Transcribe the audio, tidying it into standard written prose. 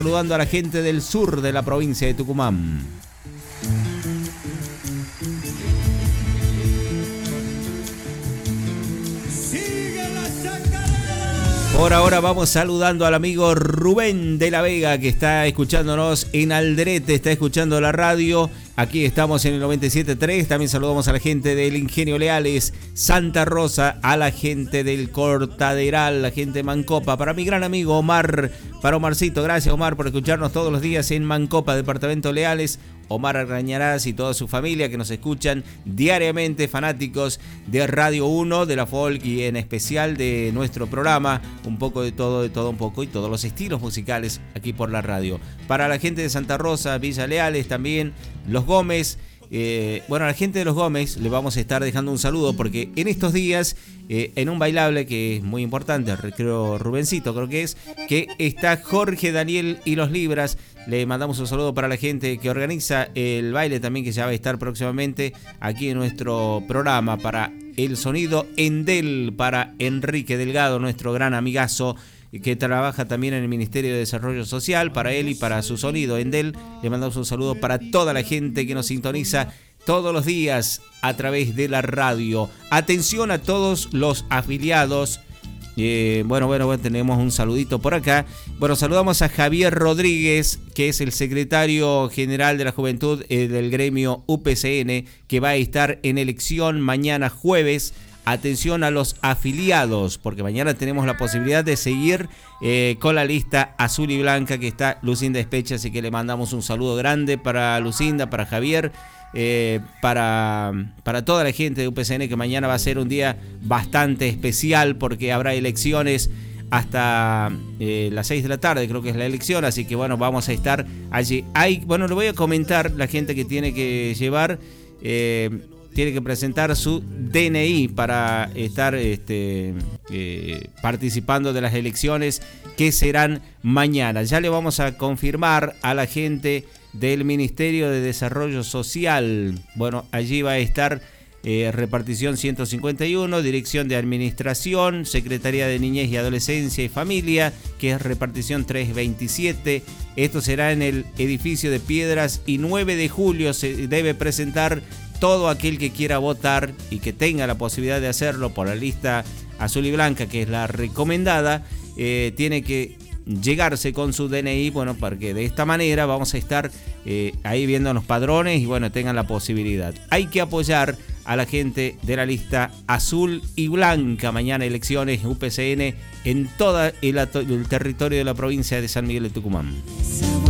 Saludando a la gente del sur de la provincia de Tucumán. Por ahora vamos saludando al amigo Rubén de la Vega, que está escuchándonos en Alderete, está escuchando la radio. Aquí estamos en el 97.3. También saludamos a la gente del Ingenio Leales, Santa Rosa, a la gente del Cortaderal, la gente de Mancopa. Para mi gran amigo Omar, para Omarcito, gracias Omar por escucharnos todos los días en Mancopa, departamento Leales. Omar Argañarás y toda su familia que nos escuchan diariamente, fanáticos de Radio 1, de la folk y en especial de nuestro programa, un poco de todo un poco y todos los estilos musicales aquí por la radio. Para la gente de Santa Rosa, Villa Leales también, Los Gómez. Bueno, a la gente de Los Gómez le vamos a estar dejando un saludo porque en estos días, en un bailable que es muy importante, el Recreo Rubencito creo que está Jorge Daniel y los Libras. Le mandamos un saludo para la gente que organiza el baile también, que ya va a estar próximamente aquí en nuestro programa. Para el sonido Endel, para Enrique Delgado, nuestro gran amigazo, que trabaja también en el Ministerio de Desarrollo Social. Para él y para su sonido Endel, le mandamos un saludo para toda la gente que nos sintoniza todos los días a través de la radio. Atención a todos los afiliados. Bueno, tenemos un saludito por acá. Bueno, saludamos a Javier Rodríguez, que es el secretario general de la Juventud del gremio UPCN, que va a estar en elección mañana jueves. Atención a los afiliados, porque mañana tenemos la posibilidad de seguir con la lista azul y blanca que está Lucinda Especha, así que le mandamos un saludo grande para Lucinda, para Javier, para toda la gente de UPCN, que mañana va a ser un día bastante especial porque habrá elecciones hasta las 6 de la tarde, creo que es la elección, así que bueno, vamos a estar allí. Bueno, le voy a comentar la gente que tiene que llevar... tiene que presentar su DNI para estar participando de las elecciones que serán mañana. Ya le vamos a confirmar a la gente del Ministerio de Desarrollo Social. Bueno, allí va a estar repartición 151, Dirección de Administración, Secretaría de Niñez y Adolescencia y Familia, que es repartición 327. Esto será en el edificio de Piedras y 9 de julio se debe presentar todo aquel que quiera votar y que tenga la posibilidad de hacerlo por la lista azul y blanca, que es la recomendada, tiene que llegarse con su DNI, bueno, porque de esta manera vamos a estar ahí viendo los padrones y bueno, tengan la posibilidad. Hay que apoyar a la gente de la lista azul y blanca. Mañana elecciones UPCN en todo el territorio de la provincia de San Miguel de Tucumán.